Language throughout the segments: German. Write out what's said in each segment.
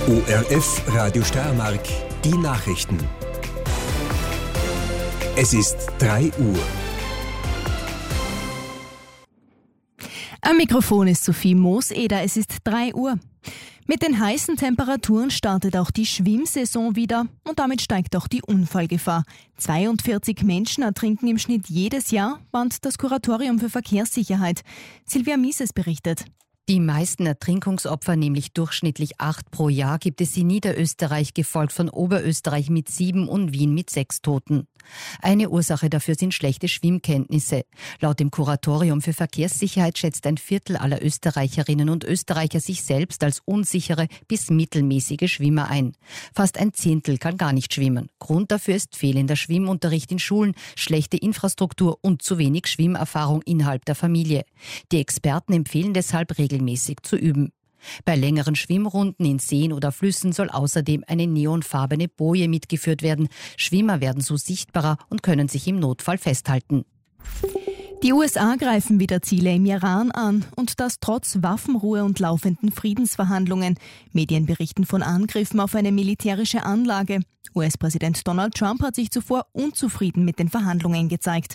ORF Radio Steiermark, die Nachrichten. Es ist 3 Uhr. Am Mikrofon ist Sophie Mooseder, es ist 3 Uhr. Mit den heißen Temperaturen startet auch die Schwimmsaison wieder und damit steigt auch die Unfallgefahr. 42 Menschen ertrinken im Schnitt jedes Jahr, warnt das Kuratorium für Verkehrssicherheit. Silvia Mieses berichtet. Die meisten Ertrinkungsopfer, nämlich durchschnittlich 8 pro Jahr, gibt es in Niederösterreich, gefolgt von Oberösterreich mit 7 und Wien mit 6 Toten. Eine Ursache dafür sind schlechte Schwimmkenntnisse. Laut dem Kuratorium für Verkehrssicherheit schätzt ein Viertel aller Österreicherinnen und Österreicher sich selbst als unsichere bis mittelmäßige Schwimmer ein. Fast ein Zehntel kann gar nicht schwimmen. Grund dafür ist fehlender Schwimmunterricht in Schulen, schlechte Infrastruktur und zu wenig Schwimmerfahrung innerhalb der Familie. Die Experten empfehlen deshalb regelmäßig zu üben. Bei längeren Schwimmrunden in Seen oder Flüssen soll außerdem eine neonfarbene Boje mitgeführt werden. Schwimmer werden so sichtbarer und können sich im Notfall festhalten. Die USA greifen wieder Ziele im Iran an und das trotz Waffenruhe und laufenden Friedensverhandlungen. Medien berichten von Angriffen auf eine militärische Anlage. US-Präsident Donald Trump hat sich zuvor unzufrieden mit den Verhandlungen gezeigt.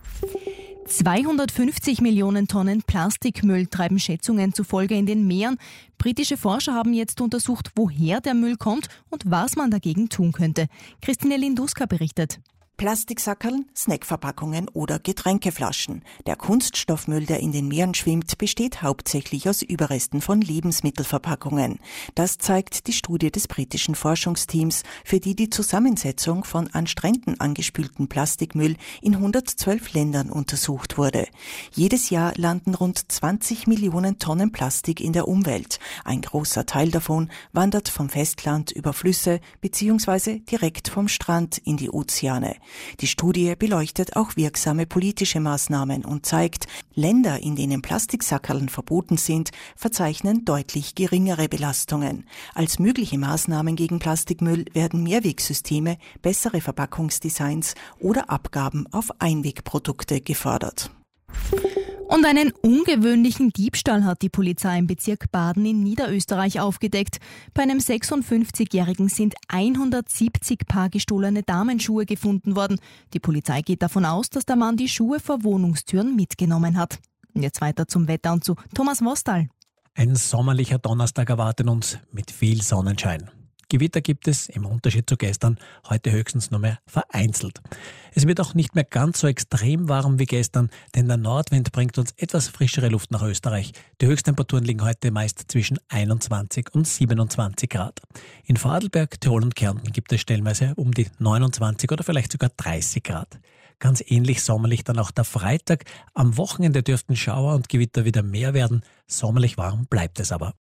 250 Millionen Tonnen Plastikmüll treiben Schätzungen zufolge in den Meeren. Britische Forscher haben jetzt untersucht, woher der Müll kommt und was man dagegen tun könnte. Christine Linduska berichtet. Plastiksackerln, Snackverpackungen oder Getränkeflaschen. Der Kunststoffmüll, der in den Meeren schwimmt, besteht hauptsächlich aus Überresten von Lebensmittelverpackungen. Das zeigt die Studie des britischen Forschungsteams, für die Zusammensetzung von an Stränden angespülten Plastikmüll in 112 Ländern untersucht wurde. Jedes Jahr landen rund 20 Millionen Tonnen Plastik in der Umwelt. Ein großer Teil davon wandert vom Festland über Flüsse bzw. direkt vom Strand in die Ozeane. Die Studie beleuchtet auch wirksame politische Maßnahmen und zeigt, Länder, in denen Plastiksackerln verboten sind, verzeichnen deutlich geringere Belastungen. Als mögliche Maßnahmen gegen Plastikmüll werden Mehrwegsysteme, bessere Verpackungsdesigns oder Abgaben auf Einwegprodukte gefördert. Und einen ungewöhnlichen Diebstahl hat die Polizei im Bezirk Baden in Niederösterreich aufgedeckt. Bei einem 56-Jährigen sind 170 Paar gestohlene Damenschuhe gefunden worden. Die Polizei geht davon aus, dass der Mann die Schuhe vor Wohnungstüren mitgenommen hat. Und jetzt weiter zum Wetter und zu Thomas Mostal. Ein sommerlicher Donnerstag erwartet uns mit viel Sonnenschein. Gewitter gibt es, im Unterschied zu gestern, heute höchstens nur mehr vereinzelt. Es wird auch nicht mehr ganz so extrem warm wie gestern, denn der Nordwind bringt uns etwas frischere Luft nach Österreich. Die Höchsttemperaturen liegen heute meist zwischen 21 und 27 Grad. In Vorarlberg, Tirol und Kärnten gibt es stellenweise um die 29 oder vielleicht sogar 30 Grad. Ganz ähnlich sommerlich dann auch der Freitag. Am Wochenende dürften Schauer und Gewitter wieder mehr werden. Sommerlich warm bleibt es aber.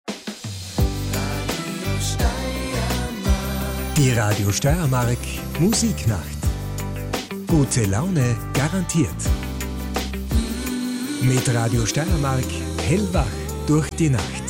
Die Radio Steiermark Musiknacht. Gute Laune garantiert. Mit Radio Steiermark hellwach durch die Nacht.